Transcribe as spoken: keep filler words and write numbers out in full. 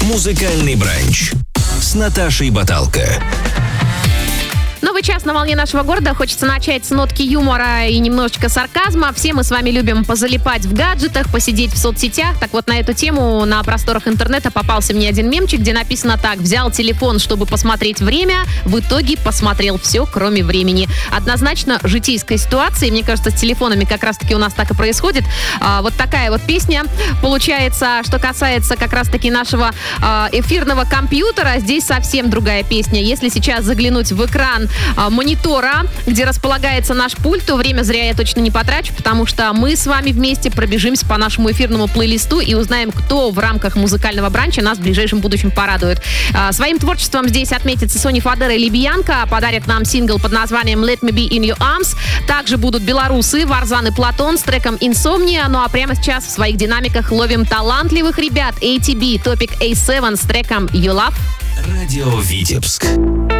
Музыкальный бранч с Наташей Баталко. Новый час на волне нашего города. Хочется начать с нотки юмора и немножечко сарказма. Все мы с вами любим позалипать в гаджетах, посидеть в соцсетях. Так вот, на эту тему на просторах интернета попался мне один мемчик, где написано так: взял телефон, чтобы посмотреть время, в итоге посмотрел все, кроме времени. Однозначно житейская ситуация, и мне кажется, с телефонами как раз-таки у нас так и происходит. А, вот такая вот песня получается. Что касается как раз-таки нашего а, эфирного компьютера, здесь совсем другая песня. Если сейчас заглянуть в экран монитора, где располагается наш пульт, то время зря я точно не потрачу, потому что мы с вами вместе пробежимся по нашему эфирному плейлисту и узнаем, кто в рамках музыкального бранча нас в ближайшем будущем порадует. Своим творчеством здесь отметится Сони Фадера или Бьянка, подарят нам сингл под названием «Let me be in your arms». Также будут белорусы Варзан и Платон с треком «Инсомния». Ну а прямо сейчас в своих динамиках ловим талантливых ребят эй ти би, Topic эй семь с треком «You Love». Радио Витебск.